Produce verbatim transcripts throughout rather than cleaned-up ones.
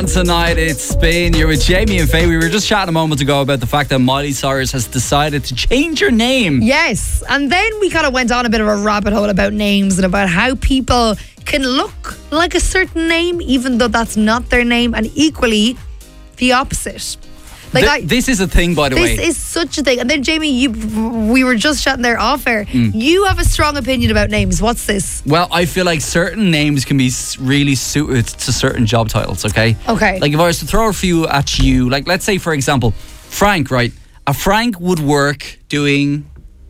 Tonight it's Spin. You're with Jamie and Faye. We were just chatting a moment ago about the fact that Miley Cyrus has decided to change her name. Yes, and then we kind of went on a bit of a rabbit hole about names and about how people can look like a certain name even though that's not their name, and equally the opposite. Like Th- I, this is a thing, by the this way. is such a thing. And then Jamie, you, we were just chatting there off air. Mm. You have a strong opinion about names. What's this? Well, I feel like certain names can be s- really suited to certain job titles, okay? Okay. Like if I was to throw a few at you, like let's say for example, Frank, right? A Frank would work doing...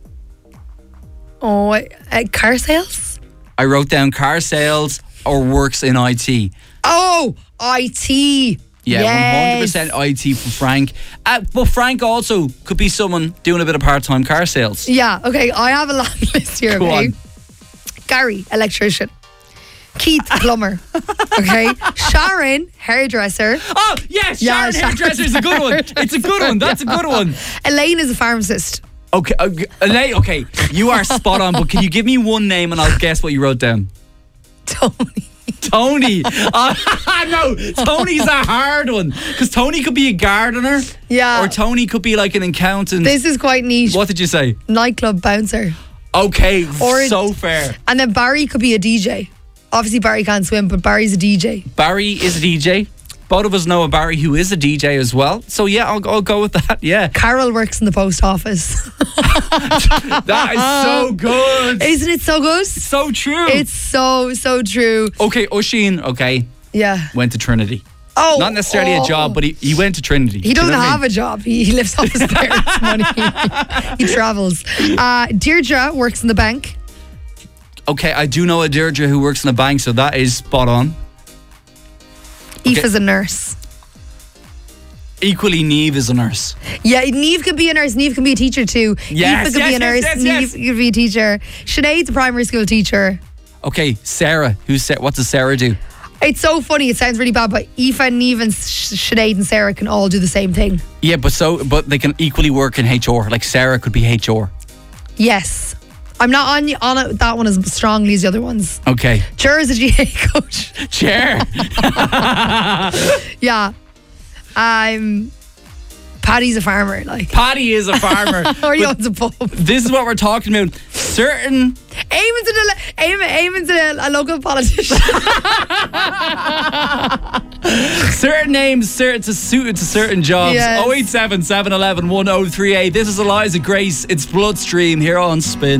Oh, uh, car sales? I wrote down car sales or works in I T. Oh, I T. Yeah, yes. one hundred percent I T for Frank. Uh, but Frank also could be someone doing a bit of part-time car sales. Yeah, okay, I have a long list here, Go okay? on. Gary, electrician. Keith, plumber. Okay? Sharon, hairdresser. Oh, yes, Yeah, Sharon Sharon Hairdresser is a good one. It's a good one. That's a good one. Elaine is a pharmacist. Okay, okay, Elaine, okay, you are spot on, but can you give me one name and I'll guess what you wrote down? Tony. Tony. Uh, no, Tony's a hard one. Because Tony could be a gardener. Yeah. Or Tony could be like an accountant. This is quite niche. What did you say? Nightclub bouncer. Okay, Or- so fair. And then Barry could be a D J. Obviously Barry can't swim, but Barry's a D J. Barry is a D J. Both of us know a Barry who is a D J as well. So yeah, I'll, I'll go with that, yeah. Carol works in the post office. That is so good. Isn't it so good? So true. It's so, so true. Okay, Oshin, okay, Yeah. went to Trinity. Oh, Not necessarily oh. a job, but he, he went to Trinity. He doesn't have a job. He, he lives off his parents' money. He travels. Uh, Deirdre works in the bank. Okay, I do know a Deirdre who works in a bank, so that is spot on. Okay. Aoife's a nurse. Equally, Niamh is a nurse. Yeah, Niamh could be a nurse. Niamh can be a teacher too. Yes, Aoife could yes, be a nurse. yes, yes, Niamh yes. could be a teacher. Sinead's a primary school teacher. Okay, Sarah. Who's Sa- what does Sarah do? It's so funny. It sounds really bad, but Aoife and Niamh and Sh- Sinead and Sarah can all do the same thing. Yeah, but so but they can equally work in H R. Like Sarah could be H R. Yes. I'm not on on it, that one as strongly as the other ones. Okay. Cher is a G A A coach. Chair. Yeah. Um, Paddy's a farmer. Like, Paddy is a farmer. or he But owns a pub. this is what we're talking about. Certain Eamon's, in a, Eamon, Eamon's in a, a local politician. certain names certain to suited to certain jobs. Yes. oh eight seven, seven one one, one oh three eight. This is Eliza Grace. It's Bloodstream here on Spin.